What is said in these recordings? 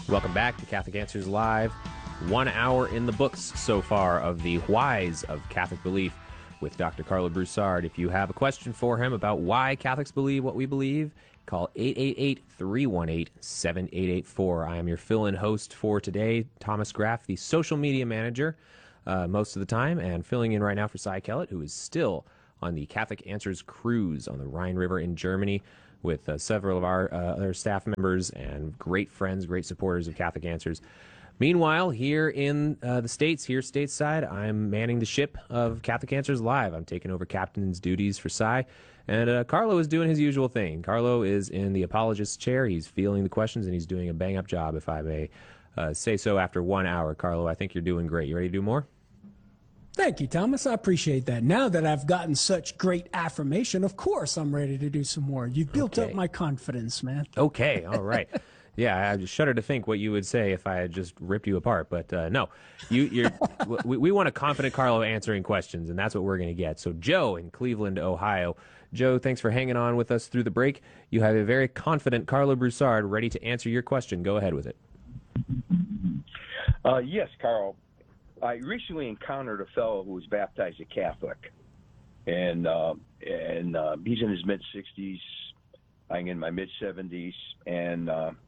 Welcome back to Catholic Answers Live. 1 hour in the books so far of the whys of Catholic belief with Dr. Carlo Broussard. If you have a question for him about why Catholics believe what we believe, call 888-318-7884. I am your fill-in host for today, Thomas Graff, the social media manager most of the time, and filling in right now for Cy Kellett, who is still on the Catholic Answers cruise on the Rhine River in Germany with several of our other staff members and great friends, great supporters of Catholic Answers. Meanwhile, here in the States, here stateside, I'm manning the ship of Catholic Answers Live. I'm taking over captain's duties for Cy, and Carlo is doing his usual thing. Carlo is in the apologist's chair. He's fielding the questions, and he's doing a bang-up job, if I may say so, after 1 hour. Carlo, I think you're doing great. You ready to do more? Thank you, Thomas. I appreciate that. Now that I've gotten such great affirmation, of course I'm ready to do some more. You've built up my confidence, man. Okay, all right. Yeah, I just shudder to think what you would say if I had just ripped you apart. But no, we want a confident Carlo answering questions, and that's what we're going to get. So Joe in Cleveland, Ohio. Joe, thanks for hanging on with us through the break. You have a very confident Carlo Broussard ready to answer your question. Go ahead with it. Yes, Carl. I recently encountered a fellow who was baptized a Catholic, and he's in his mid-60s. I'm in my mid-70s, and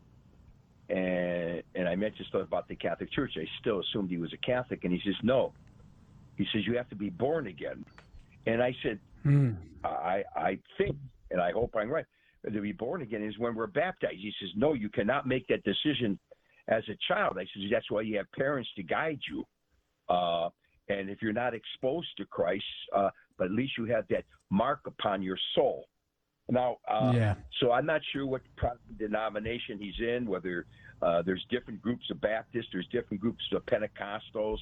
I mentioned stuff about the Catholic Church. I still assumed he was a Catholic, and he says, no. He says, you have to be born again. And I said, I think, and I hope I'm right, to be born again is when we're baptized. He says, no, you cannot make that decision as a child. I said, that's why you have parents to guide you. And if you're not exposed to Christ, but at least you have that mark upon your soul. Now, so I'm not sure what Protestant denomination he's in, whether there's different groups of Baptists, there's different groups of Pentecostals,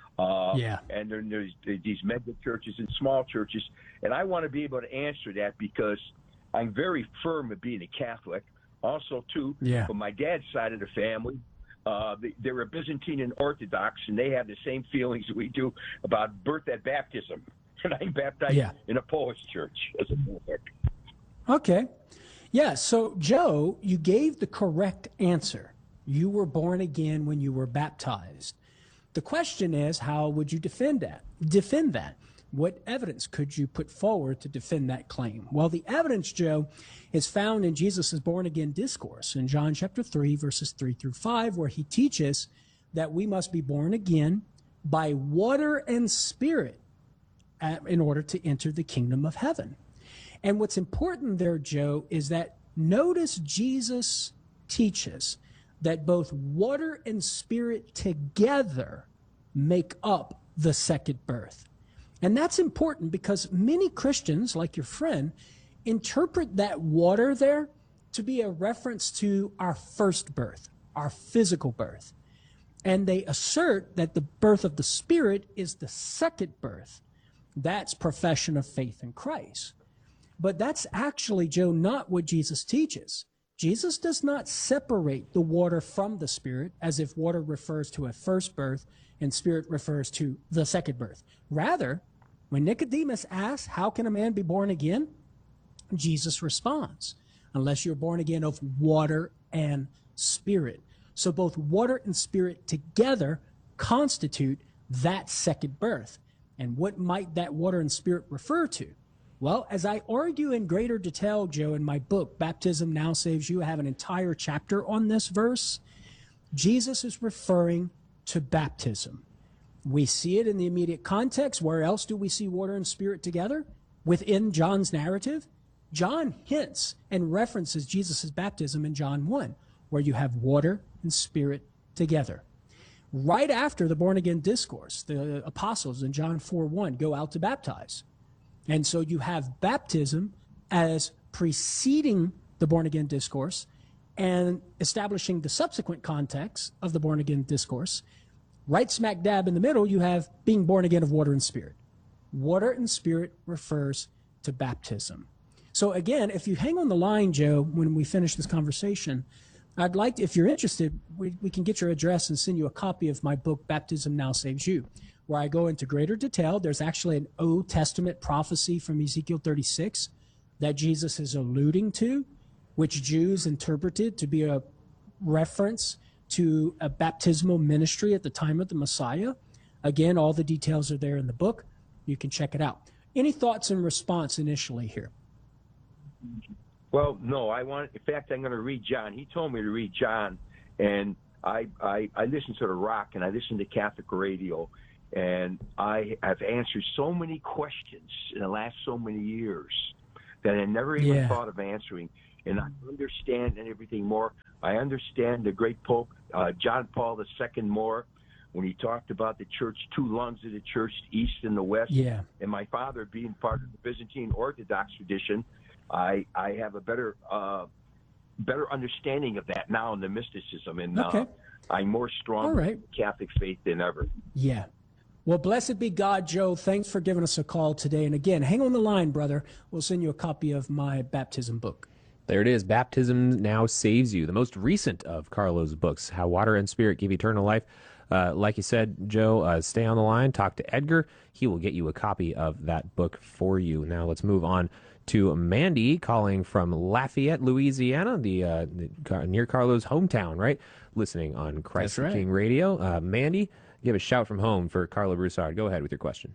and there's these mega churches and small churches. And I want to be able to answer that because I'm very firm at being a Catholic. Also, too, from my dad's side of the family, they're a Byzantine and Orthodox, and they have the same feelings that we do about birth at baptism. And I'm baptized in a Polish church as a Catholic. Okay. Yeah, so Joe, you gave the correct answer. You were born again when you were baptized. The question is, how would you defend that? What evidence could you put forward to defend that claim? Well, the evidence, Joe, is found in Jesus' born-again discourse in John chapter 3, verses 3 through 5, where he teaches that we must be born again by water and spirit in order to enter the kingdom of heaven. And what's important there, Joe, is that notice Jesus teaches that both water and spirit together make up the second birth. And that's important because many Christians, like your friend, interpret that water there to be a reference to our first birth, our physical birth. And they assert that the birth of the Spirit is the second birth. That's profession of faith in Christ. But that's actually, Joe, not what Jesus teaches. Jesus does not separate the water from the Spirit as if water refers to a first birth and Spirit refers to the second birth. Rather, when Nicodemus asks, how can a man be born again? Jesus responds, unless you're born again of water and Spirit. So both water and Spirit together constitute that second birth. And what might that water and Spirit refer to? Well, as I argue in greater detail, Joe, in my book, Baptism Now Saves You, I have an entire chapter on this verse. Jesus is referring to baptism. We see it in the immediate context. Where else do we see water and Spirit together? Within John's narrative. John hints and references Jesus' baptism in John 1, where you have water and Spirit together. Right after the born-again discourse, the apostles in John 4:1 go out to baptize. And so you have baptism as preceding the born-again discourse and establishing the subsequent context of the born-again discourse. Right smack dab in the middle, you have being born again of water and Spirit. Water and Spirit refers to baptism. So again, if you hang on the line, Joe, when we finish this conversation, I'd like to, if you're interested, we can get your address and send you a copy of my book, Baptism Now Saves You, where I go into greater detail. There's actually an Old Testament prophecy from Ezekiel 36 that Jesus is alluding to, which Jews interpreted to be a reference to a baptismal ministry at the time of the Messiah. Again, all the details are there in the book. You can check it out. Any thoughts in response initially here? Well, no, in fact, I'm going to read John. He told me to read John, and I listen to the Rock, and I listen to Catholic radio, and I have answered so many questions in the last so many years that I never even thought of answering. And I understand everything more. I understand the great Pope, John Paul II, more, when he talked about the church, two lungs of the church, the East and the West. Yeah. And my father being part of the Byzantine Orthodox tradition, I have a better understanding of that now in the mysticism. And I'm more strong in Catholic faith than ever. Yeah. Well, blessed be God, Joe. Thanks for giving us a call today. And again, hang on the line, brother. We'll send you a copy of my baptism book. There it is. Baptism Now Saves You, the most recent of Carlo's books, How Water and Spirit Give Eternal Life. Like you said, Joe, stay on the line. Talk to Edgar. He will get you a copy of that book for you. Now let's move on to Mandy calling from Lafayette, Louisiana, near Carlo's hometown, right? Listening on Christ the King Radio. Mandy, give a shout from home for Carlo Broussard. Go ahead with your question.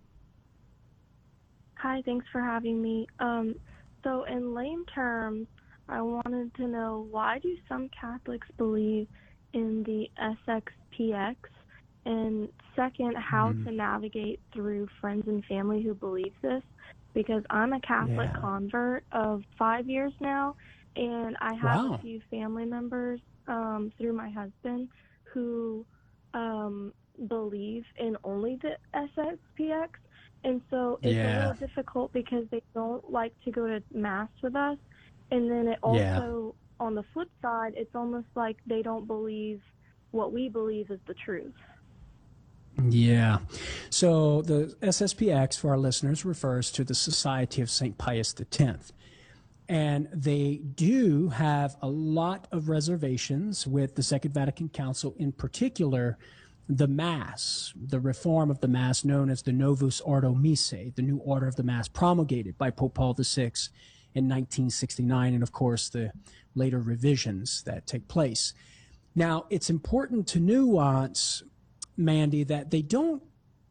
Hi, thanks for having me. So in lame terms, I wanted to know, why do some Catholics believe in the SXPX? And second, how to navigate through friends and family who believe this? Because I'm a Catholic convert of 5 years now, and I have a few family members through my husband who believe in only the SXPX. And so it's a little difficult because they don't like to go to Mass with us. And then it also, on the flip side, it's almost like they don't believe what we believe is the truth. Yeah. So the SSPX, for our listeners, refers to the Society of St. Pius X. And they do have a lot of reservations with the Second Vatican Council, in particular, the Mass, the reform of the Mass known as the Novus Ordo Missae, the new order of the Mass promulgated by Pope Paul VI in 1969, and of course the later revisions that take place. Now, it's important to nuance, Mandy, that they don't,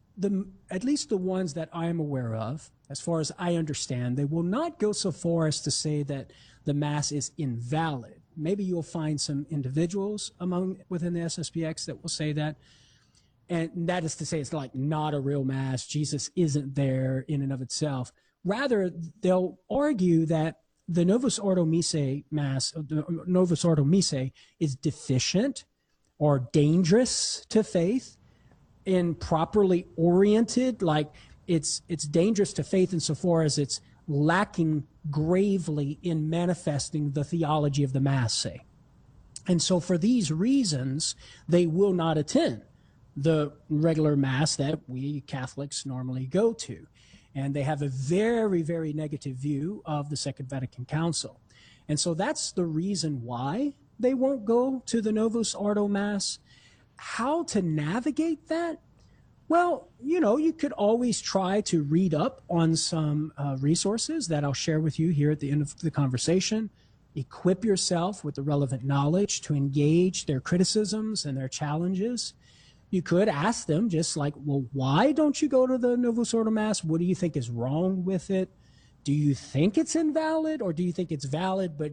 at least the ones that I am aware of, as far as I understand, they will not go so far as to say that the Mass is invalid. Maybe you'll find some individuals within the SSPX that will say that. And that is to say, it's like not a real Mass. Jesus isn't there in and of itself. Rather, they'll argue that the Novus Ordo Missae Mass, the Novus Ordo Missae, is deficient or dangerous to faith, improperly oriented, like it's dangerous to faith insofar as it's lacking gravely in manifesting the theology of the Mass, say. And so for these reasons, they will not attend the regular Mass that we Catholics normally go to. And they have a very, very negative view of the Second Vatican Council. And so that's the reason why they won't go to the Novus Ordo Mass. How to navigate that? Well, you could always try to read up on some resources that I'll share with you here at the end of the conversation. Equip yourself with the relevant knowledge to engage their criticisms and their challenges. You could ask them just like, well, why don't you go to the Novus Ordo Mass? What do you think is wrong with it? Do you think it's invalid, or do you think it's valid but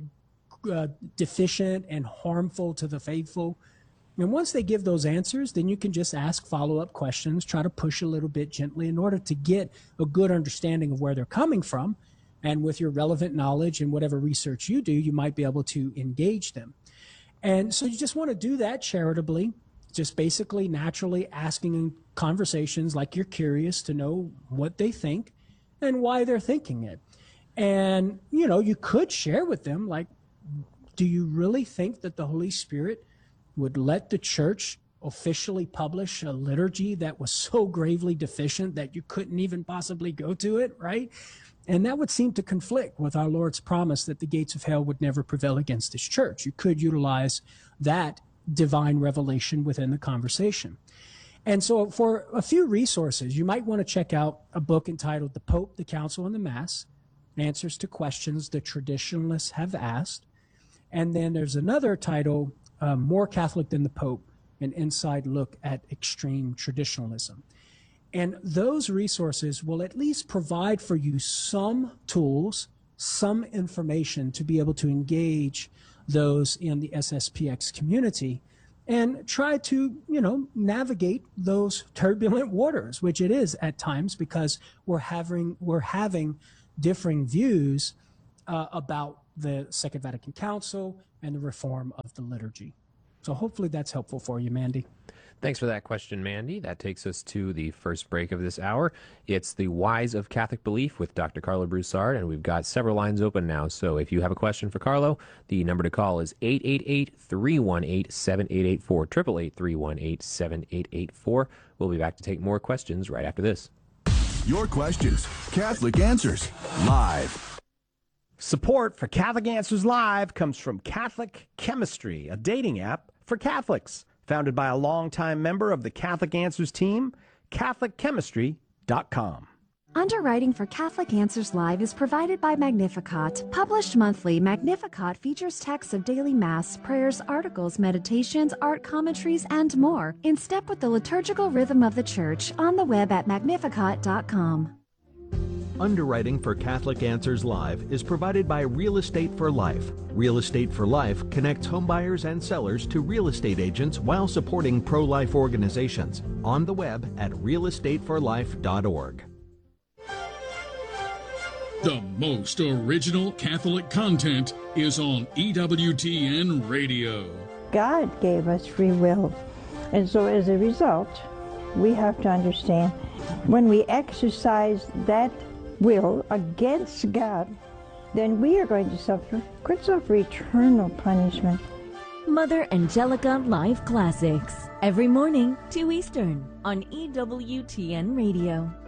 deficient and harmful to the faithful? And once they give those answers, then you can just ask follow-up questions, try to push a little bit gently in order to get a good understanding of where they're coming from. And with your relevant knowledge and whatever research you do, you might be able to engage them. And so you just want to do that charitably, just basically naturally asking in conversations like you're curious to know what they think and why they're thinking it. And, you could share with them, like, do you really think that the Holy Spirit would let the church officially publish a liturgy that was so gravely deficient that you couldn't even possibly go to it, right? And that would seem to conflict with our Lord's promise that the gates of hell would never prevail against his church. You could utilize that divine revelation within the conversation. And so for a few resources, you might want to check out a book entitled The Pope, the Council, and the Mass, Answers to Questions the Traditionalists Have Asked. And then there's another title More Catholic Than the Pope, an inside look at extreme traditionalism. And those resources will at least provide for you some tools, some information to be able to engage those in the SSPX community and try to, navigate those turbulent waters, which it is at times, because we're having differing views about the Second Vatican Council and the reform of the liturgy. So hopefully that's helpful for you, Mandy. Thanks for that question, Mandy. That takes us to the first break of this hour. It's The Whys of Catholic Belief with Dr. Carlo Broussard, and we've got several lines open now. So if you have a question for Carlo, the number to call is 888-318-7884, 888-318-7884. We'll be back to take more questions right after this. Your questions, Catholic Answers, live. Support for Catholic Answers Live comes from Catholic Chemistry, a dating app for Catholics. Founded by a longtime member of the Catholic Answers team, CatholicChemistry.com. Underwriting for Catholic Answers Live is provided by Magnificat. Published monthly, Magnificat features texts of daily Mass, prayers, articles, meditations, art commentaries, and more, in step with the liturgical rhythm of the Church, on the web at Magnificat.com. Underwriting for Catholic Answers Live is provided by Real Estate for Life. Real Estate for Life connects homebuyers and sellers to real estate agents while supporting pro-life organizations. On the web at realestateforlife.org. The most original Catholic content is on EWTN Radio. God gave us free will, and so as a result, we have to understand when we exercise that will against God, then we are going to could suffer eternal punishment. Mother Angelica Live Classics, every morning, 2 Eastern, on EWTN Radio.